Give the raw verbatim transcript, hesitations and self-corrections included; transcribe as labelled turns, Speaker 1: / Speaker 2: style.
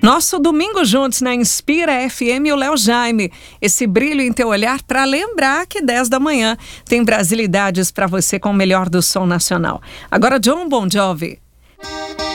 Speaker 1: Nosso domingo juntos na Inspira F M e o Léo Jaime. Esse brilho em teu olhar para lembrar que dez da manhã tem brasilidades para você com o melhor do som nacional. Agora John Bon Jovi.